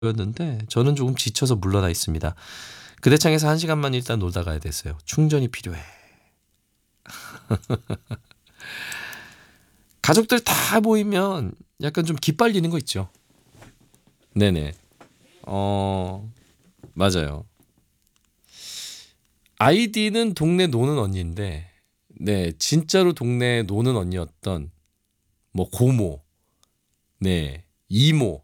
였는데 저는 조금 지쳐서 물러나 있습니다. 그대창에서 1시간만 일단 놀다 가야 됐어요. 충전이 필요해. 가족들 다 모이면 약간 좀 기빨리는 거 있죠. 네네. 맞아요. 아이디는 동네 노는 언니인데, 네, 진짜로 동네 노는 언니였던 뭐 고모, 네, 이모.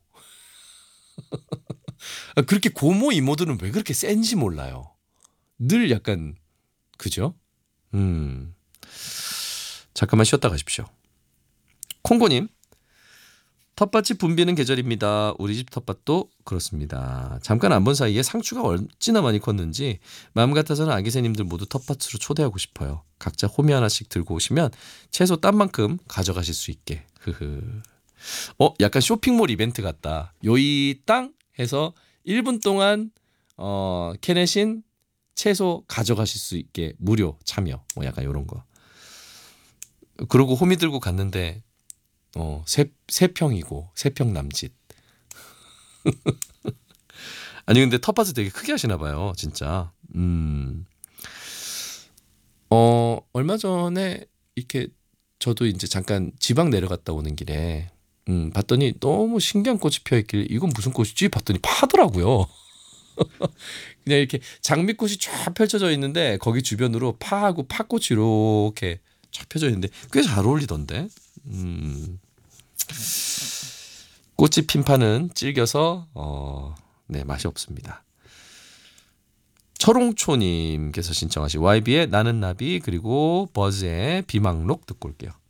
그렇게 고모 이모들은 왜 그렇게 센지 몰라요. 늘 약간 그죠? 음. 잠깐만 쉬었다 가십시오. 콩고님, 텃밭이 붐비는 계절입니다. 우리 집 텃밭도 그렇습니다. 잠깐 안 본 사이에 상추가 어찌나 많이 컸는지 마음 같아서는 아기 새님들 모두 텃밭으로 초대하고 싶어요. 각자 호미 하나씩 들고 오시면 채소 딴 만큼 가져가실 수 있게. 흐흐. 약간 쇼핑몰 이벤트 같다. 요이 땅 해서 1분 동안 캐내신 채소 가져가실 수 있게 무료 참여. 뭐 약간 요런 거. 그러고 호미 들고 갔는데 세 평이고 세 평 남짓. 아니 근데 텃밭을 되게 크게 하시나 봐요, 진짜. 얼마 전에 이렇게 저도 이제 잠깐 지방 내려갔다 오는 길에 봤더니 너무 신기한 꽃이 피어 있길래 이건 무슨 꽃이지? 봤더니 파더라고요. 그냥 이렇게 장미꽃이 쫙 펼쳐져 있는데 거기 주변으로 파하고 팥꽃이 이렇게 쫙 펴져 있는데 꽤 잘 어울리던데. 꽃이 핀 파는 질겨서 네, 맛이 없습니다. 철옹초님께서 신청하신 YB의 나는 나비 그리고 버즈의 비망록 듣고 올게요.